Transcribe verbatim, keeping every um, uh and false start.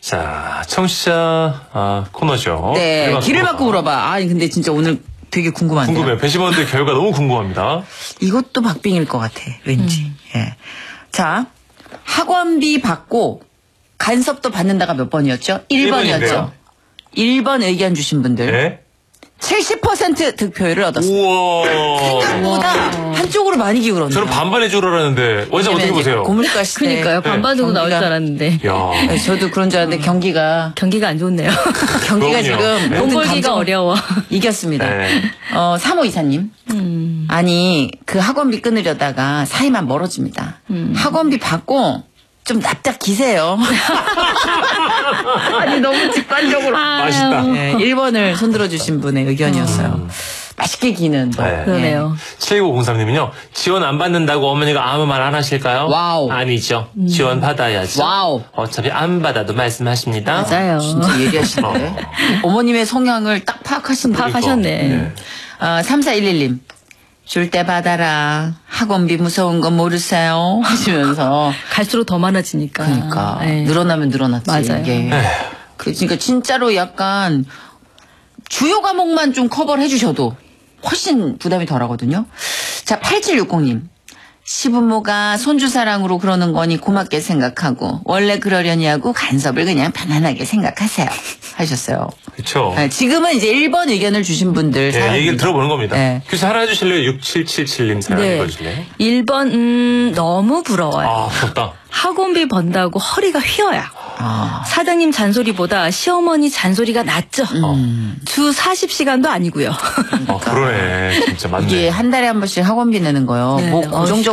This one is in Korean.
자, 청취자 아, 코너죠. 네, 길을, 길을 막고 물어봐. 아니 근데 진짜 오늘 되게 궁금한데요. 궁금해요. 배심원들 결과 너무 궁금합니다. 이것도 박빙일 것 같아. 왠지. 음. 예. 자, 학원비 받고 간섭도 받는다가 몇 번이었죠? 일 번이었죠. 일 번 의견 주신 분들. 네? 칠십 퍼센트 득표율을 얻었습니다. 우와. 생각보다 한쪽으로 많이 기울었네요. 저는 반반의 줄 알았는데 원장 어떻게 보세요? 고물가 시대. 그러니까요. 반반 정도 나올 줄 알았는데. 야. 네, 저도 그런 줄 알았는데 경기가 경기가 안 좋네요. 경기가 그럼요. 지금 네. 돈 벌기가 어려워. 이겼습니다. 네. 어, 삼호 이사님. 음. 아니 그 학원비 끊으려다가 사이만 멀어집니다. 음. 학원비 받고 좀 납작 기세요. 아니 너무 직관적으로. 맛있다. 네, 일 번을 손들어 주신 분의 의견이었어요. 음. 맛있게 기는. 네. 그러네요. 칠구공삼님은요. 지원 안 받는다고 어머니가 아무 말 안 하실까요? 와우. 아니죠. 음. 지원 받아야죠. 와우. 어차피 안 받아도 말씀하십니다. 맞아요. 진짜 예리하시네. 어머님의 성향을 딱 파악하신 파악하셨네. 네. 어, 삼사일일님. 줄 때 받아라. 학원비 무서운 거 모르세요? 하시면서. 갈수록 더 많아지니까. 그러니까. 네. 늘어나면 늘어났지. 맞아요. 이게. 그, 그러니까 진짜로 약간 주요 과목만 좀 커버를 해주셔도 훨씬 부담이 덜 하거든요. 자, 팔칠육공님. 시부모가 손주사랑으로 그러는 거니 고맙게 생각하고 원래 그러려니 하고 간섭을 그냥 편안하게 생각하세요. 하셨어요. 그렇죠. 네, 지금은 이제 일 번 의견을 주신 분들 네, 얘기를 들어보는 겁니다. 네. 교수 하나 해주실래요? 육칠칠칠님 사연 네. 읽어주실래요? 일 번 음, 너무 부러워요. 아, 부럽다. 학원비 번다고 허리가 휘어요. 아. 사장님 잔소리보다 시어머니 잔소리가 낫죠. 음. 주 사십 시간도 아니고요. 아, 그러네. 진짜 맞네. 이게 한 달에 한 번씩 학원비 내는 거요. 네. 뭐 어, 고정적